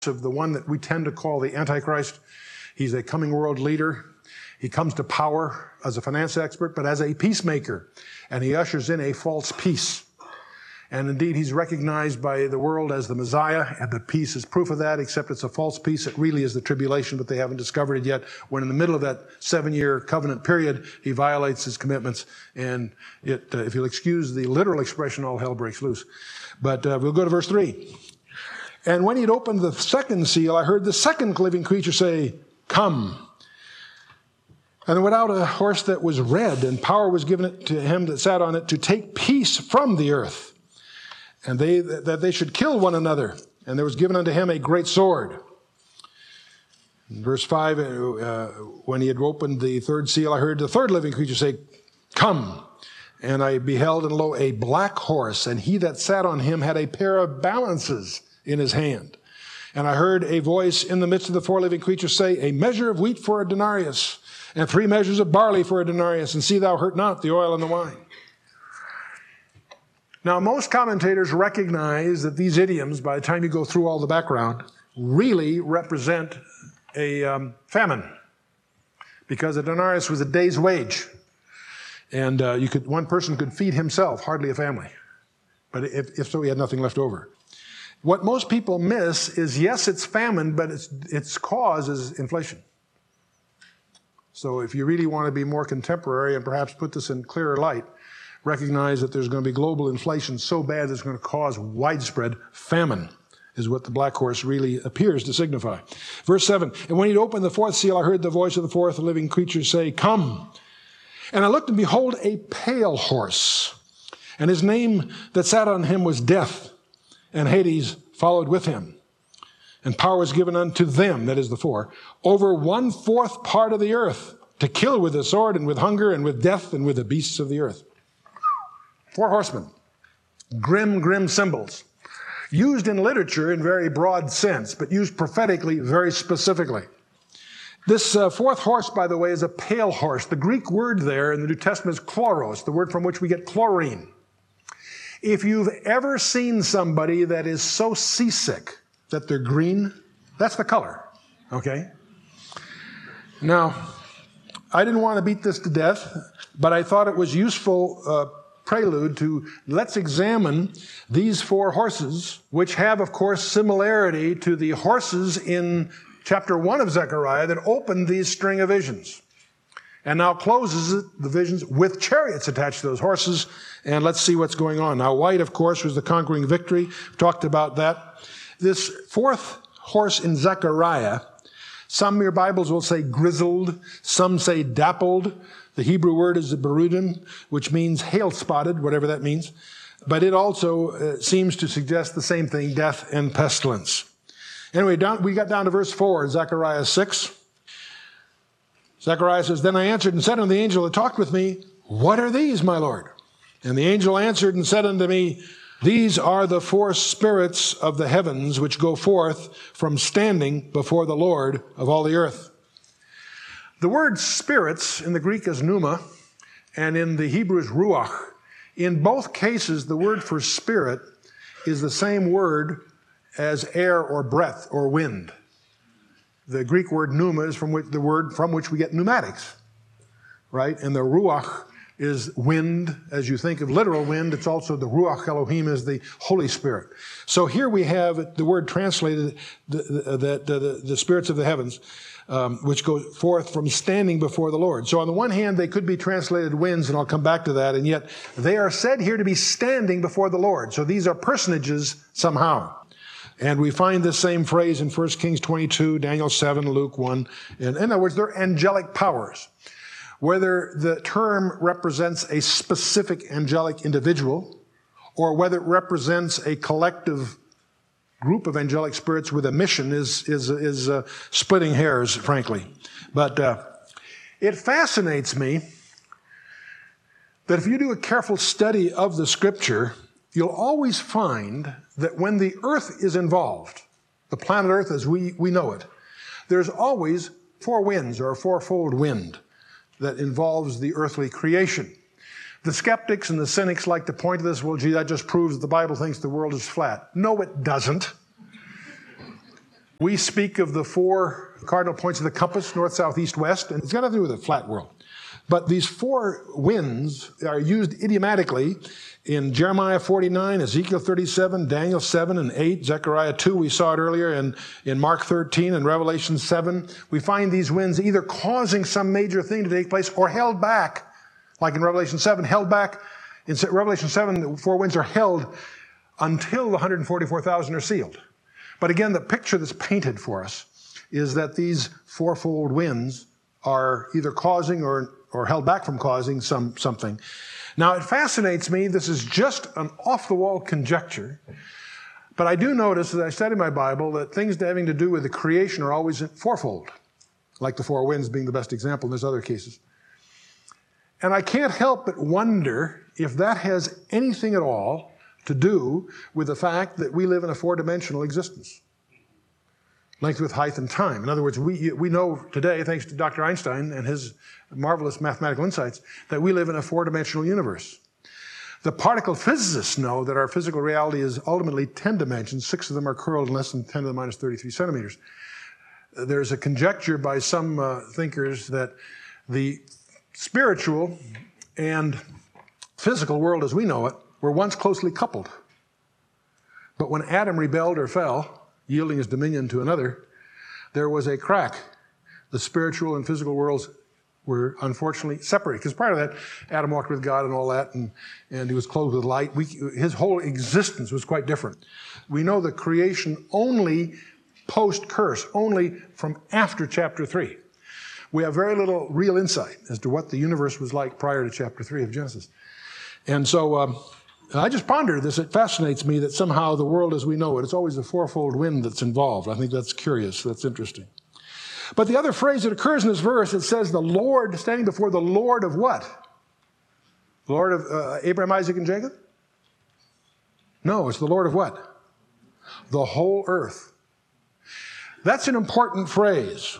of the one that we tend to call the Antichrist. He's a coming world leader. He comes to power as a finance expert, but as a peacemaker. And he ushers in a false peace. And indeed, he's recognized by the world as the Messiah, and the peace is proof of that, except it's a false peace. It really is the tribulation, but they haven't discovered it yet. When in the middle of that 7-year covenant period, he violates his commitments, and if you'll excuse the literal expression, all hell breaks loose. But we'll go to verse 3. And when he had opened the second seal, I heard the second living creature say, "Come." And there went out a horse that was red, and power was given to him that sat on it to take peace from the earth, and that they should kill one another. And there was given unto him a great sword. In verse 5, when he had opened the third seal, I heard the third living creature say, "Come." And I beheld, and lo, a black horse, and he that sat on him had a pair of balances in his hand. And I heard a voice in the midst of the four living creatures say, "A measure of wheat for a denarius, and 3 measures of barley for a denarius, and see thou hurt not the oil and the wine." Now, most commentators recognize that these idioms, by the time you go through all the background, really represent a famine, because a denarius was a day's wage, and one person could feed himself, hardly a family. But if so, he had nothing left over. What most people miss is, yes, it's famine, but its cause is inflation. So if you really want to be more contemporary and perhaps put this in clearer light, recognize that there's going to be global inflation so bad that it's going to cause widespread famine, is what the black horse really appears to signify. Verse 7, and when he'd opened the fourth seal, I heard the voice of the fourth living creature say, "Come." And I looked, and behold, a pale horse, and his name that sat on him was Death, and Hades followed with him. And power was given unto them, that is the four, over 1/4 part of the earth, to kill with the sword, and with hunger, and with death, and with the beasts of the earth. 4 horsemen, grim symbols, used in literature in very broad sense, but used prophetically very specifically. This fourth horse, by the way, is a pale horse. The Greek word there in the New Testament is chloros, the word from which we get chlorine. If you've ever seen somebody that is so seasick that they're green, that's the color, okay? Now, I didn't want to beat this to death, but I thought it was useful prelude to let's examine these 4 horses, which have, of course, similarity to the horses in chapter 1 of Zechariah that opened these string of visions. And now closes the visions with chariots attached to those horses. And let's see what's going on. Now, white, of course, was the conquering victory. We've talked about that. This fourth horse in Zechariah, some of your Bibles will say grizzled, some say dappled. The Hebrew word is berudim, which means hail-spotted, whatever that means. But it also seems to suggest the same thing, death and pestilence. Anyway, we got down to verse 4, Zechariah 6. Zechariah says, "Then I answered and said unto the angel that talked with me, What are these, my Lord? And the angel answered and said unto me, These are the 4 spirits of the heavens which go forth from standing before the Lord of all the earth." The word spirits in the Greek is pneuma, and in the Hebrew is ruach. In both cases, the word for spirit is the same word as air or breath or wind. The Greek word pneuma is the word from which we get pneumatics, right? And the ruach is wind. As you think of literal wind, it's also the ruach Elohim is the Holy Spirit. So here we have the word translated, the spirits of the heavens, which go forth from standing before the Lord. So on the one hand, they could be translated winds, and I'll come back to that, and yet they are said here to be standing before the Lord. So these are personages somehow. And we find this same phrase in 1 Kings 22, Daniel 7, Luke 1. In other words, they're angelic powers. Whether the term represents a specific angelic individual or whether it represents a collective group of angelic spirits with a mission is splitting hairs, frankly. But it fascinates me that if you do a careful study of the Scripture, you'll always find that when the earth is involved, the planet Earth as we know it, there's always 4 winds or a 4-fold wind that involves the earthly creation. The skeptics and the cynics like to point to this, well, gee, that just proves that the Bible thinks the world is flat. No, it doesn't. We speak of the 4 cardinal points of the compass, north, south, east, west, and it's got nothing to do with a flat world. But these 4 winds are used idiomatically in Jeremiah 49, Ezekiel 37, Daniel 7 and 8, Zechariah 2, we saw it earlier, and in Mark 13 and Revelation 7. We find these winds either causing some major thing to take place or held back, like in Revelation 7, held back. In Revelation 7, the 4 winds are held until the 144,000 are sealed. But again, the picture that's painted for us is that these 4-fold winds are either causing or held back from causing something. Now, it fascinates me. This is just an off-the-wall conjecture. But I do notice as I study my Bible that things having to do with the creation are always 4-fold, like the 4 winds being the best example. There's other cases. And I can't help but wonder if that has anything at all to do with the fact that we live in a 4-dimensional existence. Length, width, height, and time. In other words, we know today, thanks to Dr. Einstein and his marvelous mathematical insights, that we live in a 4-dimensional universe. The particle physicists know that our physical reality is ultimately 10 dimensions. 6 of them are curled in less than 10 to the minus 33 centimeters. There's a conjecture by some thinkers that the spiritual and physical world as we know it were once closely coupled. But when Adam rebelled or fell, yielding his dominion to another, there was a crack. The spiritual and physical worlds were unfortunately separated. Because prior to that, Adam walked with God and all that, and he was clothed with light. His whole existence was quite different. We know the creation only post-curse, only from after chapter 3. We have very little real insight as to what the universe was like prior to chapter 3 of Genesis. And so I just ponder this. It fascinates me that somehow the world as we know it, it's always a 4-fold wind that's involved. I think that's curious. That's interesting. But the other phrase that occurs in this verse, it says the Lord, standing before the Lord of what? The Lord of Abraham, Isaac, and Jacob? No, it's the Lord of what? The whole earth. That's an important phrase.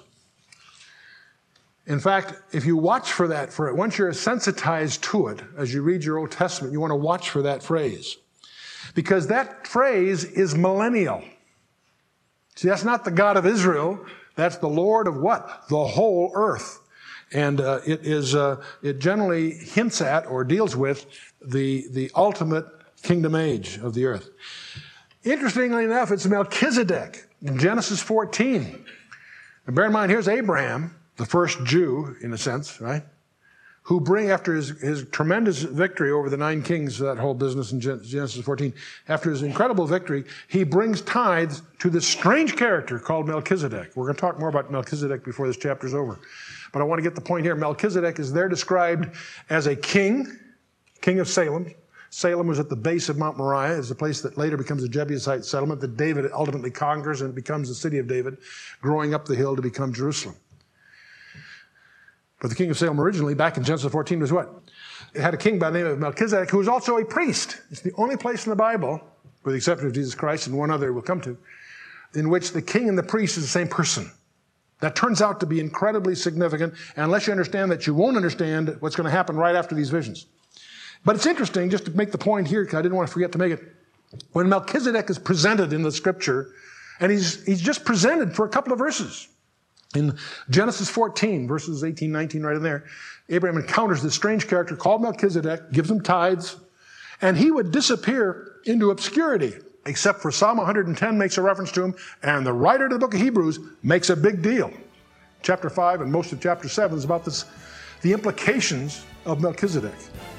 In fact, if you watch for that, once you're sensitized to it, as you read your Old Testament, you want to watch for that phrase. Because that phrase is millennial. See, that's not the God of Israel. That's the Lord of what? The whole earth. And it generally hints at or deals with the ultimate kingdom age of the earth. Interestingly enough, it's Melchizedek in Genesis 14. And bear in mind, here's Abraham, the first Jew, in a sense, right? Who after his tremendous victory over the 9 kings, that whole business in Genesis 14, after his incredible victory, he brings tithes to this strange character called Melchizedek. We're going to talk more about Melchizedek before this chapter's over. But I want to get the point here. Melchizedek is there described as a king of Salem. Salem was at the base of Mount Moriah. It's a place that later becomes a Jebusite settlement that David ultimately conquers, and it becomes the city of David, growing up the hill to become Jerusalem. But the king of Salem originally, back in Genesis 14, was what? It had a king by the name of Melchizedek, who was also a priest. It's the only place in the Bible, with the exception of Jesus Christ and one other we'll come to, in which the king and the priest is the same person. That turns out to be incredibly significant, and unless you understand that, you won't understand what's going to happen right after these visions. But it's interesting, just to make the point here, because I didn't want to forget to make it, when Melchizedek is presented in the scripture, and he's just presented for a couple of verses. In Genesis 14, verses 18, 19, right in there, Abraham encounters this strange character called Melchizedek, gives him tithes, and he would disappear into obscurity, except for Psalm 110 makes a reference to him, and the writer of the book of Hebrews makes a big deal. Chapter 5 and most of chapter 7 is about the implications of Melchizedek.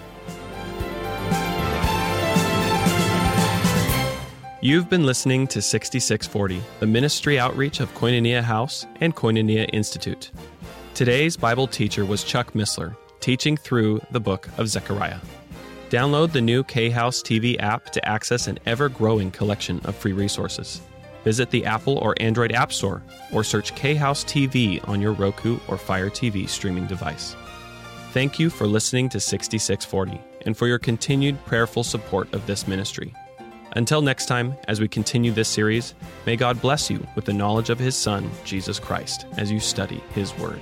You've been listening to 6640, the ministry outreach of Koinonia House and Koinonia Institute. Today's Bible teacher was Chuck Missler, teaching through the book of Zechariah. Download the new K-House TV app to access an ever-growing collection of free resources. Visit the Apple or Android App Store or search K-House TV on your Roku or Fire TV streaming device. Thank you for listening to 6640 and for your continued prayerful support of this ministry. Until next time, as we continue this series, may God bless you with the knowledge of His Son, Jesus Christ, as you study His Word.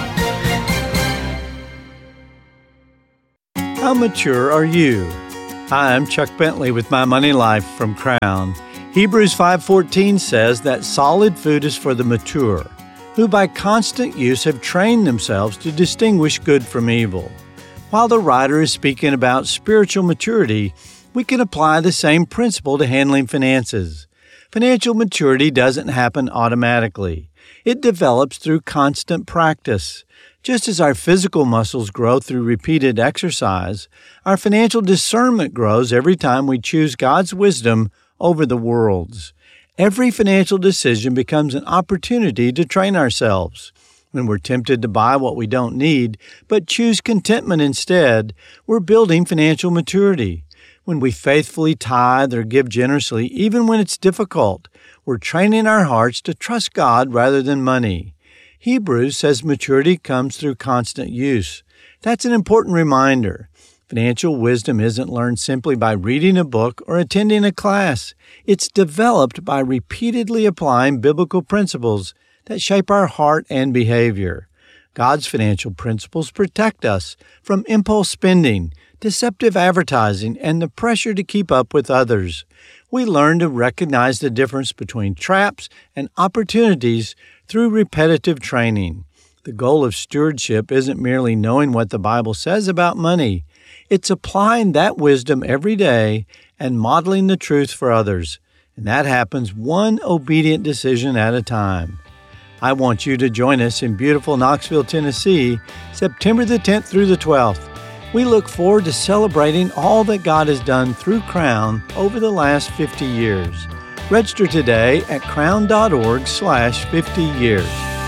How mature are you? Hi, I'm Chuck Bentley with My Money Life from Crown. Hebrews 5:14 says that solid food is for the mature, who by constant use have trained themselves to distinguish good from evil. While the writer is speaking about spiritual maturity, we can apply the same principle to handling finances. Financial maturity doesn't happen automatically. It develops through constant practice. Just as our physical muscles grow through repeated exercise, our financial discernment grows every time we choose God's wisdom over the world's. Every financial decision becomes an opportunity to train ourselves. When we're tempted to buy what we don't need, but choose contentment instead, we're building financial maturity. When we faithfully tithe or give generously, even when it's difficult, we're training our hearts to trust God rather than money. Hebrews says maturity comes through constant use. That's an important reminder. Financial wisdom isn't learned simply by reading a book or attending a class. It's developed by repeatedly applying biblical principles that shape our heart and behavior. God's financial principles protect us from impulse spending, deceptive advertising, and the pressure to keep up with others. We learn to recognize the difference between traps and opportunities through repetitive training. The goal of stewardship isn't merely knowing what the Bible says about money. It's applying that wisdom every day and modeling the truth for others. And that happens one obedient decision at a time. I want you to join us in beautiful Knoxville, Tennessee, September the 10th through the 12th. We look forward to celebrating all that God has done through Crown over the last 50 years. Register today at crown.org/50years.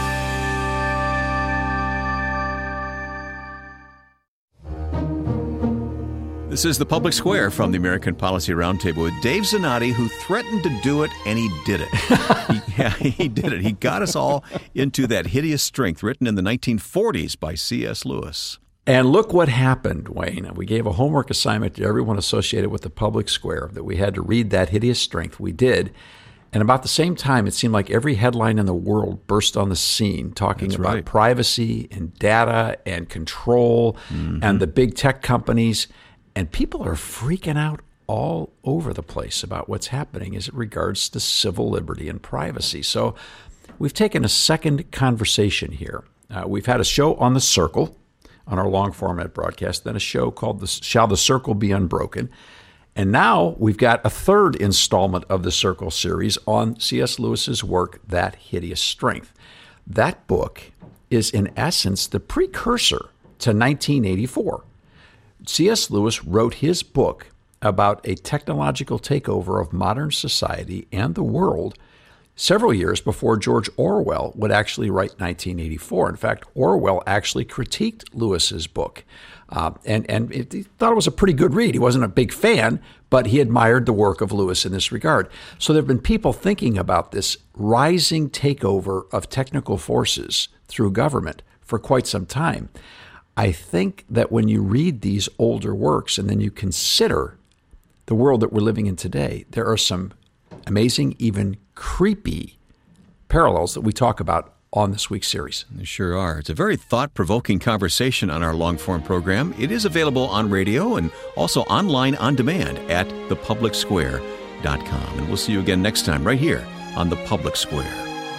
This is The Public Square from the American Policy Roundtable with Dave Zanotti, who threatened to do it, and he did it. He did it. He got us all into that hideous strength written in the 1940s by C.S. Lewis. And look what happened, Wayne. We gave a homework assignment to everyone associated with the Public Square that we had to read that hideous strength. We did. And about the same time, it seemed like every headline in the world burst on the scene talking about privacy and data and control and the big tech companies. And people are freaking out all over the place about what's happening as it regards to civil liberty and privacy. So we've taken a second conversation here. We've had a show on The Circle, on our long format broadcast, then a show called Shall the Circle Be Unbroken? And now we've got a third installment of the Circle series on C.S. Lewis's work, That Hideous Strength. That book is in essence the precursor to 1984. C.S. Lewis wrote his book about a technological takeover of modern society and the world several years before George Orwell would actually write 1984. In fact, Orwell actually critiqued Lewis's book, and he thought it was a pretty good read. He wasn't a big fan, but he admired the work of Lewis in this regard. So there have been people thinking about this rising takeover of technical forces through government for quite some time. I think that when you read these older works and then you consider the world that we're living in today, there are some amazing, even creepy parallels that we talk about on this week's series. There sure are. It's a very thought-provoking conversation on our long-form program. It is available on radio and also online on demand at thepublicsquare.com. And we'll see you again next time right here on The Public Square.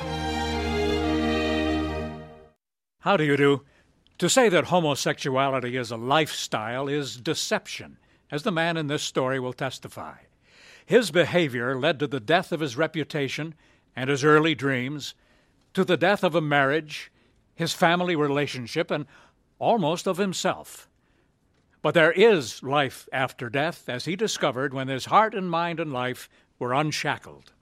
How do you do? To say that homosexuality is a lifestyle is deception, as the man in this story will testify. His behavior led to the death of his reputation and his early dreams, to the death of a marriage, his family relationship, and almost of himself. But there is life after death, as he discovered when his heart and mind and life were unshackled.